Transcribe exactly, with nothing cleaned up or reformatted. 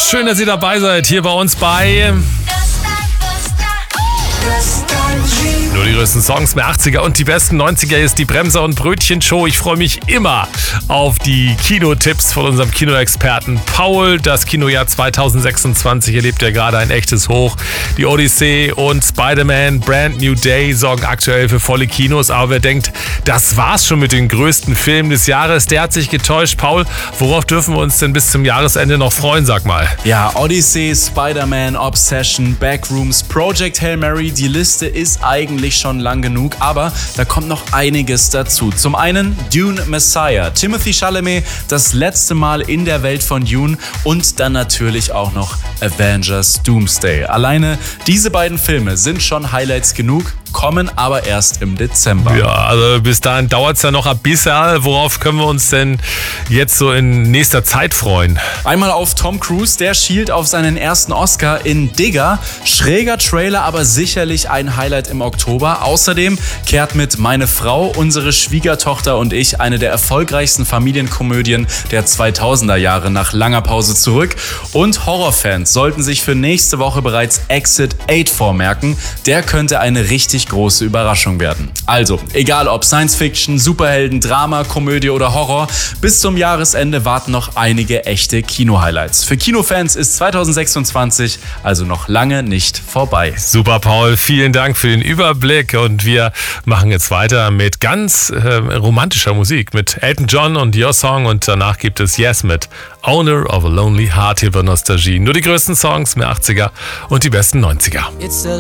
Schön, dass ihr dabei seid hier bei uns bei Nur die größten Songs der achtziger und die besten neunziger ist die Bremser- und Brötchen-Show. Ich freue mich immer auf die Kinotipps von unserem Kinoexperten Paul. Das Kinojahr zweitausendsechsundzwanzig erlebt ja gerade ein echtes Hoch. Die Odyssee und Spider-Man Brand New Day sorgen aktuell für volle Kinos. Aber wer denkt, das war's schon mit den größten Filmen des Jahres, der hat sich getäuscht. Paul, worauf dürfen wir uns denn bis zum Jahresende noch freuen, sag mal? Ja, Odyssey, Spider-Man, Obsession, Backrooms, Project Hail Mary. Die Liste ist eigentlich schon lang genug, aber da kommt noch einiges dazu. Zum einen Dune Messiah, Timothée Chalamet, das letzte Mal in der Welt von Dune und dann natürlich auch noch Avengers Doomsday. Alleine diese beiden Filme sind schon Highlights genug, kommen aber erst im Dezember. Ja, also bis dahin dauert es ja noch ein bisschen. Worauf können wir uns denn jetzt so in nächster Zeit freuen? Einmal auf Tom Cruise, der schielt auf seinen ersten Oscar in Digger. Schräger Trailer, aber sicherlich ein Highlight im Oktober. Außerdem kehrt mit Meine Frau, unsere Schwiegertochter und ich eine der erfolgreichsten Familienkomödien der zweitausender Jahre nach langer Pause zurück. Und Horrorfans sollten sich für nächste Woche bereits Exit acht vormerken. Der könnte eine richtig große Überraschung werden. Also, egal ob Science Fiction, Superhelden, Drama, Komödie oder Horror, bis zum Jahresende warten noch einige echte Kino-Highlights. Für Kinofans ist zweitausendsechsundzwanzig also noch lange nicht vorbei. Super, Paul, vielen Dank für den Überblick und wir machen jetzt weiter mit ganz äh, romantischer Musik, mit Elton John und Your Song und danach gibt es Yes mit Owner of a Lonely Heart hier bei Nostalgie. Nur die größten Songs der achtziger und die besten neunziger.